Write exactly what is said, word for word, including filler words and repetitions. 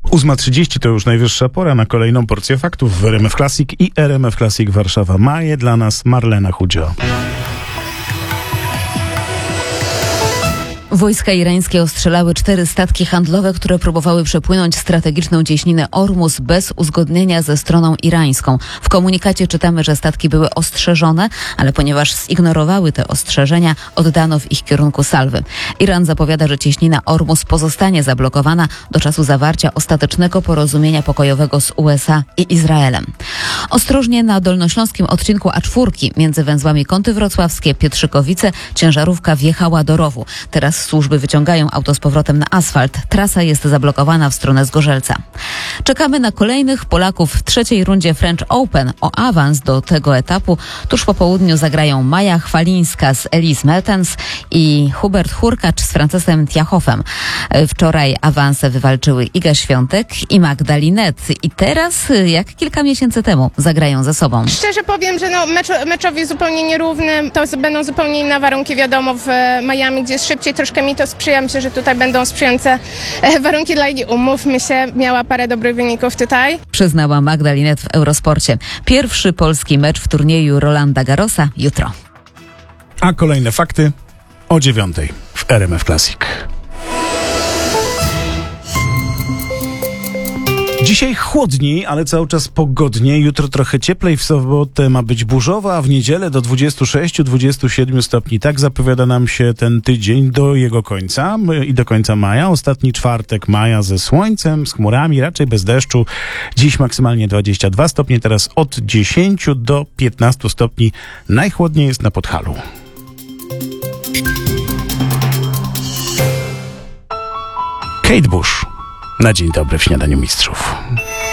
ósma trzydzieści to już najwyższa pora na kolejną porcję faktów w R M F Classic i R M F Classic Warszawa. Ma je dla nas Marlena Chudzio. Wojska irańskie ostrzelały cztery statki handlowe, które próbowały przepłynąć strategiczną cieśninę Ormus bez uzgodnienia ze stroną irańską. W komunikacie czytamy, że statki były ostrzeżone, ale ponieważ zignorowały te ostrzeżenia, oddano w ich kierunku salwy. Iran zapowiada, że cieśnina Ormus pozostanie zablokowana do czasu zawarcia ostatecznego porozumienia pokojowego z U S A i Izraelem. Ostrożnie na dolnośląskim odcinku A cztery między węzłami Kąty Wrocławskie, Pietrzykowice ciężarówka wjechała do rowu. Teraz służby wyciągają auto z powrotem na asfalt. Trasa jest zablokowana w stronę Zgorzelca. Czekamy na kolejnych Polaków w trzeciej rundzie French Open. O awans do tego etapu tuż po południu zagrają Maja Chwalińska z Elise Mertens i Hubert Hurkacz z Francesem Tiachowem. Wczoraj awanse wywalczyły Iga Świątek i Magdalinet. I teraz, jak kilka miesięcy temu, zagrają ze sobą. Szczerze powiem, że no, mecz, meczowi zupełnie nierówny. To będą zupełnie inne warunki, wiadomo, w Miami, gdzie jest szybciej. Troszkę mi to sprzyja. Myślę, że tutaj będą sprzyjające warunki dla Igi. Umówmy się, miała parę dobrych wyników tutaj. Przyznała Magdalinet w Eurosporcie. Pierwszy polski mecz w turnieju Rolanda Garrosa jutro. A kolejne fakty o dziewiątej w R M F Classic. Dzisiaj chłodniej, ale cały czas pogodniej. Jutro trochę cieplej, w sobotę ma być burzowo, a w niedzielę do dwudziestu sześciu do dwudziestu siedmiu stopni. Tak zapowiada nam się ten tydzień do jego końca i do końca maja. Ostatni czwartek maja ze słońcem, z chmurami, raczej bez deszczu. Dziś maksymalnie dwadzieścia dwa stopnie, teraz od dziesięciu do piętnastu stopni. Najchłodniej jest na Podhalu. Kate Bush. Na dzień dobry w Śniadaniu Mistrzów.